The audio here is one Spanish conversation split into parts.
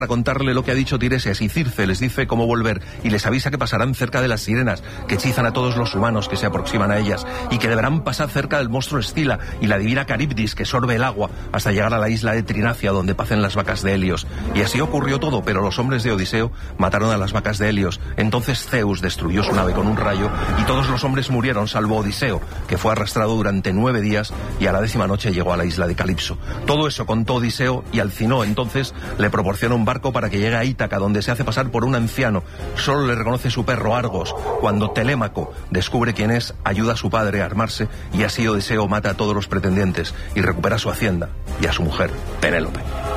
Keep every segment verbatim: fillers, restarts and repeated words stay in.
para contarle lo que ha dicho Tiresias, y Circe les dice cómo volver y les avisa que pasarán cerca de las sirenas que hechizan a todos los humanos que se aproximan a ellas, y que deberán pasar cerca del monstruo Escila y la divina Caribdis que sorbe el agua hasta llegar a la isla de Trinacia donde pacen las vacas de Helios. Y así ocurrió todo, pero los hombres de Odiseo mataron a las vacas de Helios. Entonces Zeus destruyó su nave con un rayo y todos los hombres murieron salvo Odiseo, que fue arrastrado durante nueve días y a la décima noche llegó a la isla de Calipso. Todo eso contó Odiseo y Alcinó entonces le proporciona un barco para que llegue a Ítaca, donde se hace pasar por un anciano. Solo le reconoce su perro Argos. Cuando Telémaco descubre quién es, ayuda a su padre a armarse y así Odiseo mata a todos los pretendientes y recupera su hacienda y a su mujer, Penélope.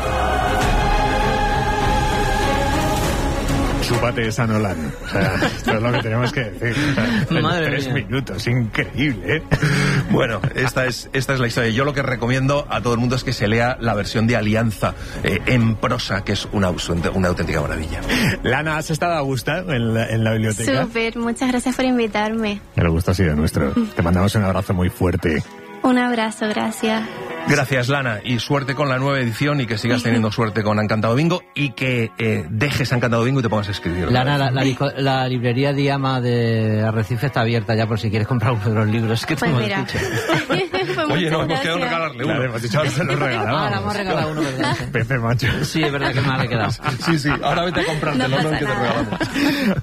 Chúpate esa Nolan. O sea, esto es lo que tenemos que decir. En Madre tres mía. minutos, increíble, ¿eh? Bueno, esta es, esta es la historia. Yo lo que recomiendo a todo el mundo es que se lea la versión de Alianza eh, en prosa, que es una, una auténtica maravilla. Lana, ¿has estado a gusto en la, en la biblioteca? Súper, muchas gracias por invitarme. El gusto ha sido nuestro. Te mandamos un abrazo muy fuerte. Un abrazo, gracias. Gracias, Lana, y suerte con la nueva edición y que sigas teniendo suerte con Encantado Bingo y que eh, dejes Encantado Bingo y te pongas a escribir. Lana, la, la, disco, la librería Diama de Arrecife está abierta ya por si quieres comprar uno de los libros que te Pues hemos mira. dicho. Pues Oye, no muchas hemos quedado en gracias. regalarle uno. Claro, hemos dicho, ahora se lo regalamos. Ahora hemos regalado uno, ¿verdad? Pepe Macho. Sí, es verdad que me ha quedado. Sí, sí, ahora vete a comprártelo, No no, pasa que te nada. regalamos.